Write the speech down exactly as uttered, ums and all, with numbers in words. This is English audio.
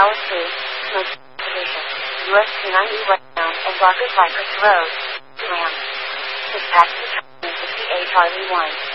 Tower three, Smoke Division, U S two ninety westbound and block of Cypress Road, Ram. Dispatch to Charlie Charlie one.